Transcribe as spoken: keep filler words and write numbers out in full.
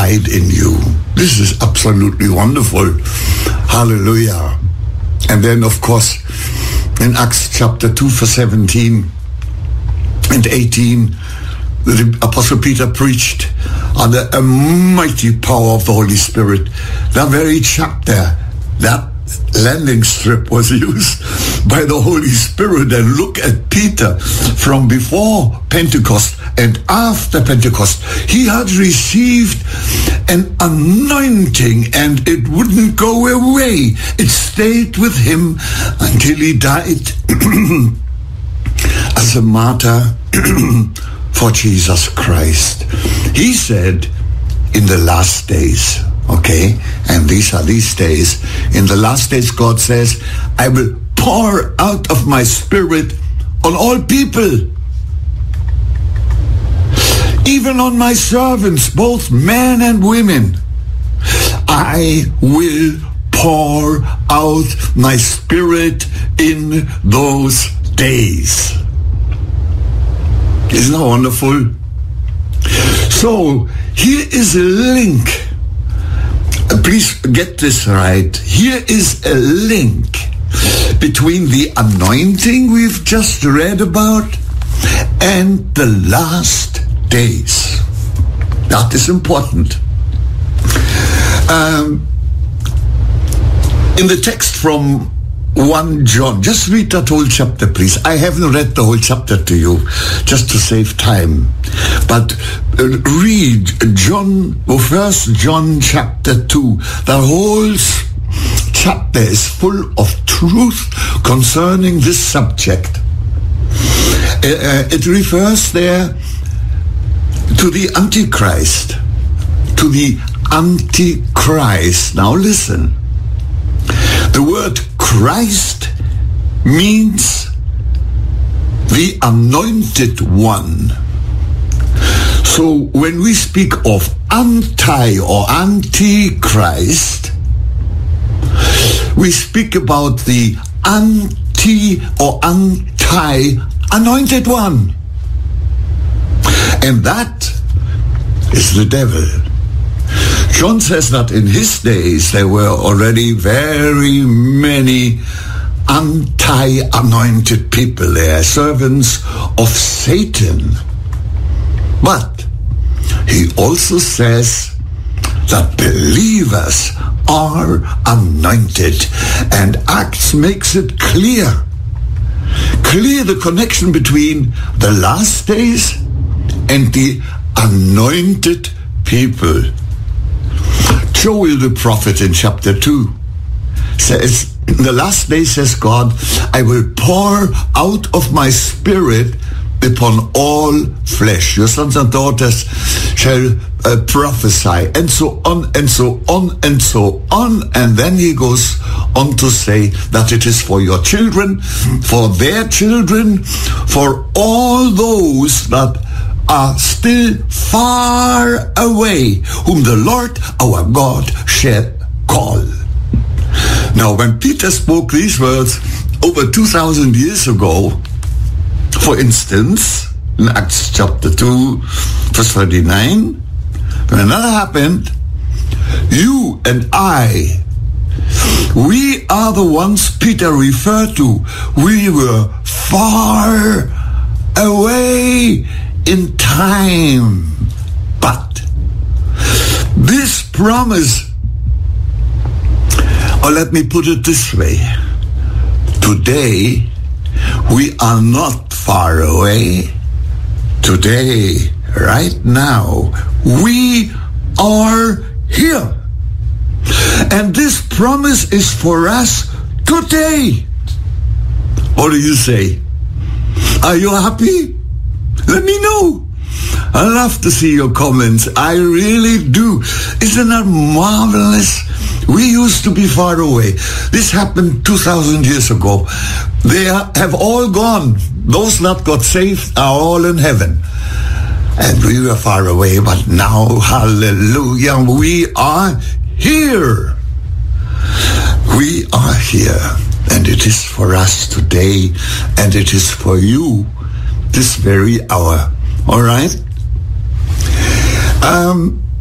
abide in you. This is absolutely wonderful. Hallelujah. And then, of course, in Acts chapter two, verse seventeen and eighteen, the Apostle Peter preached under a mighty power of the Holy Spirit. That very chapter, that landing strip was used by the Holy Spirit. And look at Peter from before Pentecost and after Pentecost. He had received an anointing, and it wouldn't go away. It stayed with him until he died as a martyr for Jesus Christ. He said, in the last days, okay, and these are these days, in the last days, God says, I will pour out of my Spirit on all people, even on my servants, both men and women. I will pour out my Spirit in those days. Isn't that wonderful? So, here is a link. Please get this right. Here is a link between the anointing we've just read about and the last days. That is important. Um, in the text from First John, just read that whole chapter, please. I haven't read the whole chapter to you, just to save time. But uh, read John, well, First John chapter two. The whole chapter is full of truth concerning this subject. Uh, uh, it refers there to the Antichrist. To the Antichrist. Now listen. The word Christ means the anointed one. So when we speak of anti or antichrist, we speak about the anti or anti-anointed one. And that is the devil. John says that in his days there were already very many anti-anointed people there, servants of Satan. But he also says that believers are anointed, and Acts makes it clear, clear the connection between the last days and the anointed people. Joel the prophet in chapter two says, in the last day, says God, I will pour out of my Spirit upon all flesh. Your sons and daughters shall uh, prophesy, and so on, and so on, and so on. And then he goes on to say that it is for your children, for their children, for all those that are still far away, whom the Lord our God shall call. Now, when Peter spoke these words over two thousand years ago, for instance, in Acts chapter two, verse thirty-nine, when that happened, you and I, we are the ones Peter referred to. We were far away in time. But this promise, or let me put it this way, today we are not far away. Today, right now, we are here. And this promise is for us today. What do you say? Are you happy? Let me know. I love to see your comments. I really do. Isn't that marvelous? We used to be far away. This happened two thousand years ago. They have all gone. Those that got saved are all in heaven. And we were far away, but now, hallelujah, we are here. We are here. And it is for us today, and it is for you this very hour. All right? Um,